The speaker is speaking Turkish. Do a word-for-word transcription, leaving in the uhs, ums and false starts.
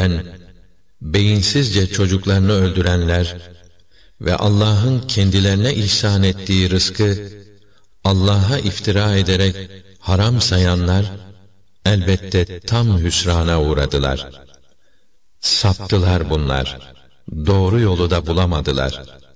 gören, beyinsizce çocuklarını öldürenler ve Allah'ın kendilerine ihsan ettiği rızkı Allah'a iftira ederek haram sayanlar, elbette tam hüsrana uğradılar. Saptılar bunlar, doğru yolu da bulamadılar.